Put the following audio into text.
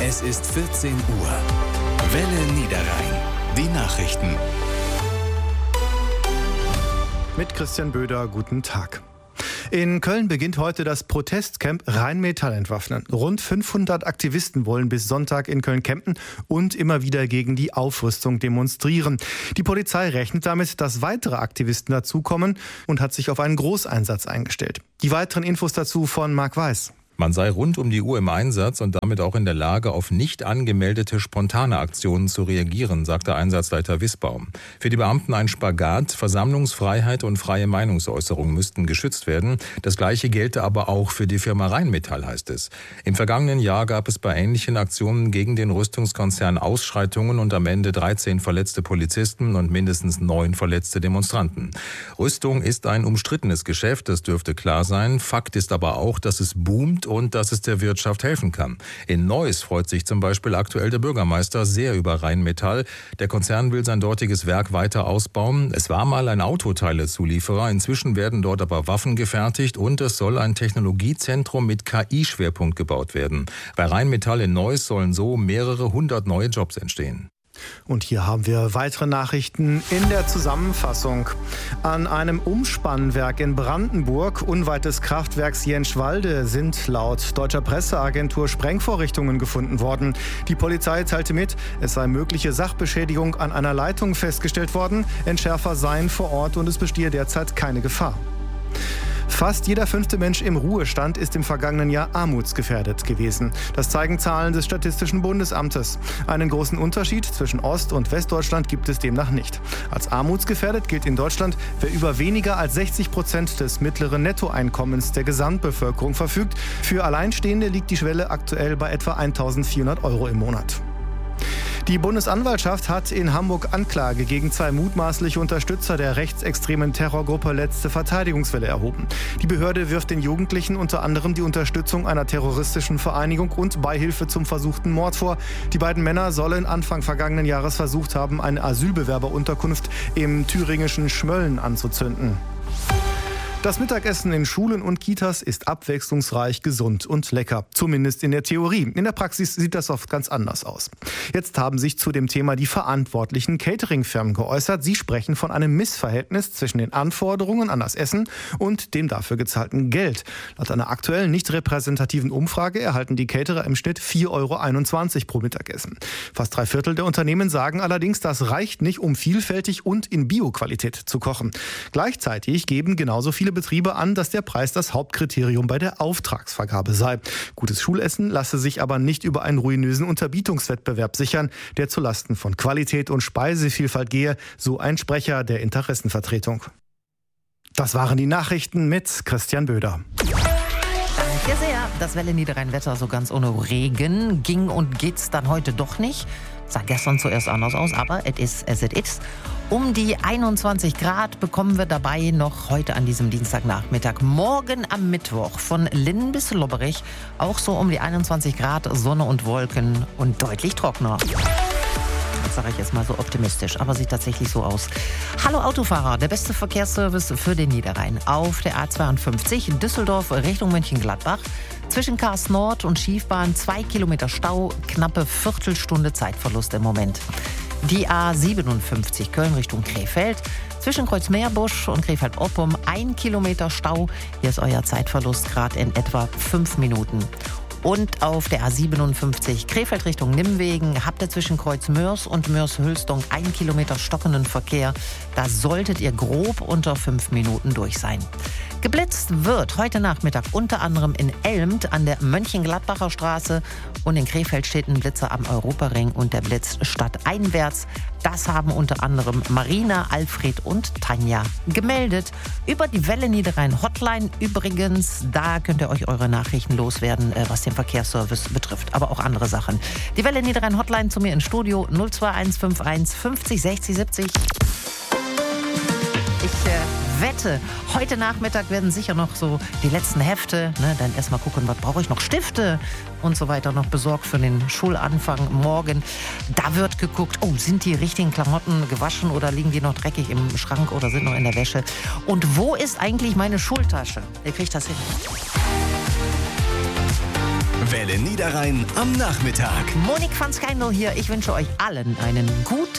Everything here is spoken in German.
Es ist 14 Uhr. Welle Niederrhein. Die Nachrichten. Mit Christian Böder, guten Tag. In Köln beginnt heute das Protestcamp Rheinmetall entwaffnen. Rund 500 Aktivisten wollen bis Sonntag in Köln campen und immer wieder gegen die Aufrüstung demonstrieren. Die Polizei rechnet damit, dass weitere Aktivisten dazukommen und hat sich auf einen Großeinsatz eingestellt. Die weiteren Infos dazu von Marc Weiß. Man sei rund um die Uhr im Einsatz und damit auch in der Lage, auf nicht angemeldete spontane Aktionen zu reagieren, sagte Einsatzleiter Wissbaum. Für die Beamten ein Spagat. Versammlungsfreiheit und freie Meinungsäußerung müssten geschützt werden. Das Gleiche gelte aber auch für die Firma Rheinmetall, heißt es. Im vergangenen Jahr gab es bei ähnlichen Aktionen gegen den Rüstungskonzern Ausschreitungen und am Ende 13 verletzte Polizisten und mindestens 9 verletzte Demonstranten. Rüstung ist ein umstrittenes Geschäft, das dürfte klar sein. Fakt ist aber auch, dass es boomt und dass es der Wirtschaft helfen kann. In Neuss freut sich zum Beispiel aktuell der Bürgermeister sehr über Rheinmetall. Der Konzern will sein dortiges Werk weiter ausbauen. Es war mal ein Autoteilezulieferer, inzwischen werden dort aber Waffen gefertigt und es soll ein Technologiezentrum mit KI-Schwerpunkt gebaut werden. Bei Rheinmetall in Neuss sollen so mehrere 100 neue Jobs entstehen. Und hier haben wir weitere Nachrichten in der Zusammenfassung. An einem Umspannwerk in Brandenburg, unweit des Kraftwerks Jenschwalde, sind laut deutscher Presseagentur Sprengvorrichtungen gefunden worden. Die Polizei teilte mit, es sei mögliche Sachbeschädigung an einer Leitung festgestellt worden. Entschärfer seien vor Ort und es bestehe derzeit keine Gefahr. Fast jeder 5. Mensch im Ruhestand ist im vergangenen Jahr armutsgefährdet gewesen. Das zeigen Zahlen des Statistischen Bundesamtes. Einen großen Unterschied zwischen Ost- und Westdeutschland gibt es demnach nicht. Als armutsgefährdet gilt in Deutschland, wer über weniger als 60% des mittleren Nettoeinkommens der Gesamtbevölkerung verfügt. Für Alleinstehende liegt die Schwelle aktuell bei etwa 1.400 € im Monat. Die Bundesanwaltschaft hat in Hamburg Anklage gegen 2 mutmaßliche Unterstützer der rechtsextremen Terrorgruppe Letzte Verteidigungswelle erhoben. Die Behörde wirft den Jugendlichen unter anderem die Unterstützung einer terroristischen Vereinigung und Beihilfe zum versuchten Mord vor. Die beiden Männer sollen Anfang vergangenen Jahres versucht haben, eine Asylbewerberunterkunft im thüringischen Schmölln anzuzünden. Das Mittagessen in Schulen und Kitas ist abwechslungsreich, gesund und lecker. Zumindest in der Theorie. In der Praxis sieht das oft ganz anders aus. Jetzt haben sich zu dem Thema die verantwortlichen Catering-Firmen geäußert. Sie sprechen von einem Missverhältnis zwischen den Anforderungen an das Essen und dem dafür gezahlten Geld. Laut einer aktuellen, nicht repräsentativen Umfrage erhalten die Caterer im Schnitt 4,21 € pro Mittagessen. Fast 3/4 der Unternehmen sagen allerdings, das reicht nicht, um vielfältig und in Bioqualität zu kochen. Gleichzeitig geben genauso viele Betriebe an, dass der Preis das Hauptkriterium bei der Auftragsvergabe sei. Gutes Schulessen lasse sich aber nicht über einen ruinösen Unterbietungswettbewerb sichern, der zulasten von Qualität und Speisevielfalt gehe, so ein Sprecher der Interessenvertretung. Das waren die Nachrichten mit Christian Böder. Danke sehr. Das Welle Niederrhein-Wetter so ganz ohne Regen ging und geht's dann heute doch nicht. Sah gestern zuerst anders aus, aber it is as it is. Um die 21 Grad bekommen wir dabei noch heute an diesem Dienstagnachmittag. Morgen am Mittwoch von Linden bis Lobberich auch so um die 21 Grad, Sonne und Wolken und deutlich trockener. Das sage ich jetzt mal so optimistisch, aber sieht tatsächlich so aus. Hallo Autofahrer, der beste Verkehrsservice für den Niederrhein. Auf der A52 Düsseldorf Richtung Mönchengladbach. Zwischen Kars Nord und Schiefbahn 2 Kilometer Stau, knappe Viertelstunde Zeitverlust im Moment. Die A57 Köln Richtung Krefeld. Zwischen Kreuzmeerbusch und Krefeld-Oppum 1 Kilometer Stau. Hier ist euer Zeitverlust gerade in etwa 5 Minuten. Und auf der A57 Krefeld Richtung Nimwegen habt ihr zwischen Kreuz Mörs und Mörs-Hülstung 1 Kilometer stockenden Verkehr. Da solltet ihr grob unter 5 Minuten durch sein. Geblitzt wird heute Nachmittag unter anderem in Elmt an der Mönchengladbacher Straße und in Krefeld steht ein Blitzer am Europaring und der Blitz stadteinwärts. Das haben unter anderem Marina, Alfred und Tanja gemeldet. Über die Welle Niederrhein Hotline übrigens, da könnt ihr euch eure Nachrichten loswerden, was den Verkehrsservice betrifft, aber auch andere Sachen. Die Welle Niederrhein Hotline zu mir ins Studio 02151 50 60 70. Ich wette, heute Nachmittag werden sicher noch so die letzten Hefte, dann erstmal gucken, was brauche ich noch, Stifte und so weiter noch besorgt für den Schulanfang morgen. Da wird geguckt, sind die richtigen Klamotten gewaschen oder liegen die noch dreckig im Schrank oder sind noch in der Wäsche? Und wo ist eigentlich meine Schultasche? Ihr kriegt das hin. Welle Niederrhein am Nachmittag. Monique van Skijndel hier. Ich wünsche euch allen einen guten